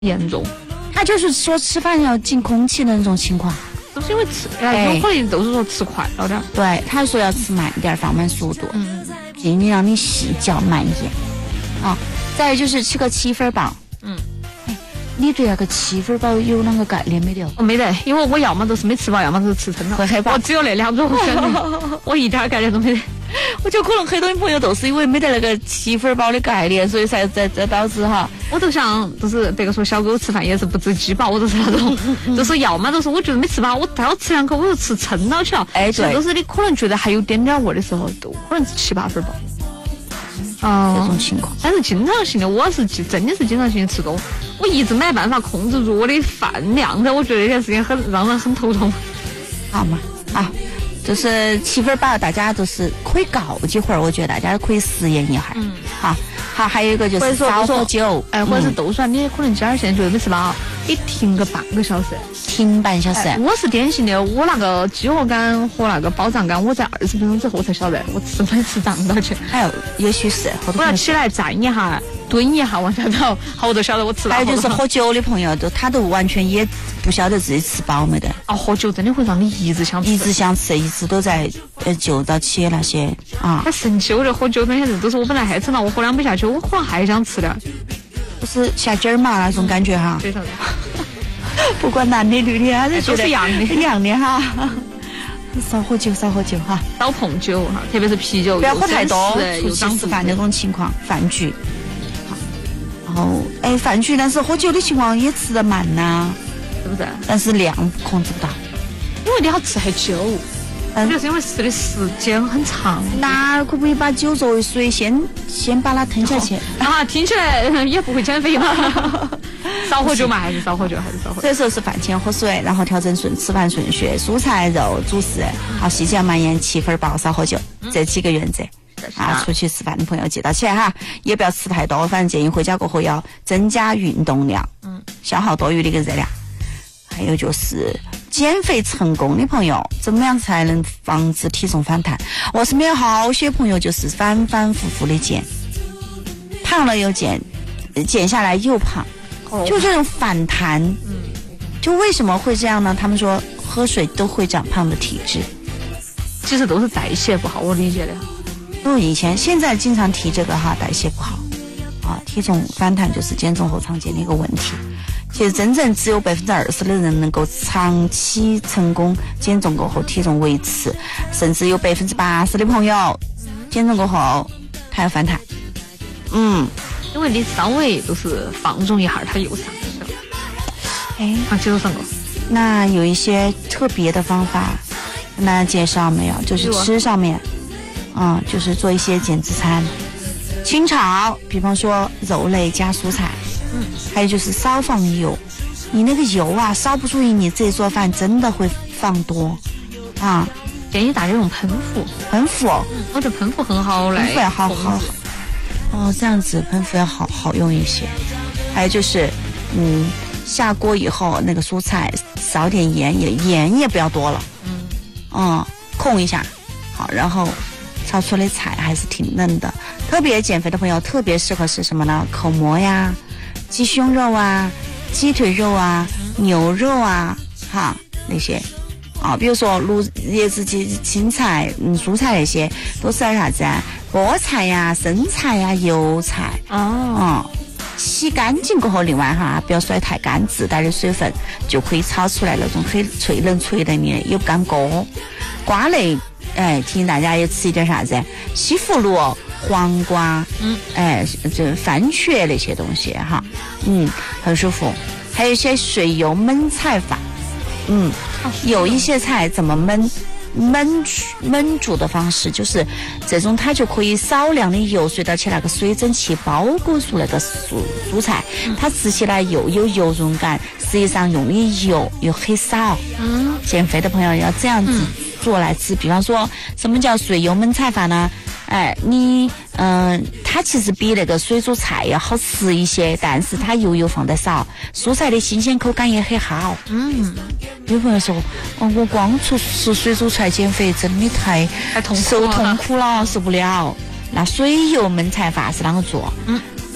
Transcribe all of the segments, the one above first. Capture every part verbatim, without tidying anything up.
严重。 他就是说吃饭要进空气的那种情况， 都是因为吃，哎，有可能都是说吃快了点。 对，他说要吃慢点，放慢速度， 嗯， 尽量让你细嚼慢咽。啊，再有就是吃个七分饱。 嗯， 哎，你对那个七分饱有啷个概念没得？ 我没得，因为我要么都是没吃饱，要么就是吃撑了。 会黑饱， 我只有那两种选择，我一点概念都没得。 我觉得可能很多朋友都是因为没得那个七分饱的概念，所以才才才导致哈。 我都想，就是别个说小狗吃饭也是不知饥饱，我都是那种，就是要么都是我觉得没吃饱，我再要吃两口我就吃撑到起了。 哎，对， 都是你可能觉得还有点点味的时候，都可能是七八分饱。哦， 这种情况。 但是经常性的，我是真的是经常性的吃多，我一直没办法控制住我的饭量的，我觉得这件事情很让人很头痛。 好嘛，啊。就是七分饱，大家都是可以告几会儿，我觉得大家可以实验一下。嗯，好，好，还有一个就是少喝酒， 哎，或者是都算你可能今儿现在觉得没吃饱，你停个半个小时， 停半小时。 哎、我是典型的，我那个饥饿感和那个饱胀感，我在二十分钟之后才晓得我吃没吃胀到去。 哎呦，也许是， 我要起来站一下。蹲一下往下走，好我都晓得我吃了。 还有就是喝酒的朋友，都他都完全也不晓得自己吃饱没得。 哦，喝酒真的会让你一直想吃， 一直想吃，一直都在呃就到起那些啊。 他神奇，我觉得喝酒那些人都是我本来还吃了，我喝两杯下去，我可能还想吃点， 就是下劲儿嘛那种感觉哈。 非常。 不管男的女的，他是觉得一样的， 一样的哈。少喝酒，少喝酒哈， 少碰酒哈，特别是啤酒， 不要喝太多。 出去吃饭那种情况，饭局。然后，哎，饭局，但是喝酒的情况也吃得慢呐、啊， 是不是？ 但是量控制不到， 因为你要吃很久，嗯，就是因为吃的时间很长。 那可不可以把酒作为水，先先把它吞下去？ 啊，听起来也不会减肥嘛。少喝酒嘛，还是少喝酒，还是少喝酒。 这时候是饭前喝水，然后调整顺吃饭顺序，蔬菜肉主食，好细嚼慢咽，七分饱，少喝酒，这几个原则。啊，出去吃饭的朋友记到起来哈，也不要吃太多，反正建议回家过后要增加运动量，嗯，消耗多余的一个热量。还有就是减肥成功的朋友，怎么样才能防止体重反弹？我身边有好些朋友就是反反复复的减，胖了又减，减下来又胖，哦、就这种反弹。嗯，就为什么会这样呢？他们说喝水都会长胖的体质， 其实都是代谢不好，我理解的。 不，以前现在经常提这个哈，代谢不好啊，体重反弹就是减重后常见的一个问题。其实真正只有百分之二十的人能够长期成功减重过后体重维持，甚至有百分之八十的朋友减重过后他要反弹。嗯， 因为你稍微就是放纵一下，它又上去了。 哎， 啊，接着上个。 那有一些特别的方法，跟大家介绍没有？就是吃上面。嗯，就是做一些减脂餐，清炒，比方说肉类加蔬菜，嗯，还有就是少放油，你那个油啊，稍不注意，你自己做饭真的会放多，啊， 建议大家用喷壶， 喷壶， 嗯，我觉得喷壶很好来， 喷壶要好好好，哦，这样子喷壶要好好用一些，还有就是，嗯，下锅以后那个蔬菜少点盐，也盐也不要多了，嗯，嗯，控一下，好，然后。炒出来的菜还是挺嫩的，特别减肥的朋友特别适合是什么呢？口蘑呀、鸡胸肉啊、鸡腿肉啊、牛肉啊，哈那些啊，比如说卤椰子鸡、青菜、嗯蔬菜那些都是啥子啊？菠菜呀、生菜呀、油菜哦，嗯，洗干净过后，另外哈不要甩太干，自带的水分就可以炒出来那种很脆嫩脆嫩的，有干锅、瓜类。哎，提醒大家也吃一点啥子？西葫芦、黄瓜，嗯，哎，这番茄那些东西哈，嗯，很舒服。还有一些水油焖菜法，嗯，有一些菜怎么焖？焖焖煮的方式就是这种，它就可以少量的油随到起那个水蒸气包裹住那个蔬蔬菜，它吃起来又有油润感，实际上用的油又很少。嗯，减肥的朋友要这样子做来吃。比方说，什么叫水油焖菜法呢？哎，你嗯、呃，它其实比那个水煮菜要好吃一些，但是它油油放得少，蔬菜的新鲜口感也很好。嗯，有朋友说，哦，我光吃吃水煮菜减肥真的太太痛苦了， 受痛苦了，受不了。那水油焖菜法是啷个做？嗯，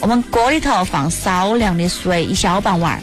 我们锅里头放少量的水一小半碗，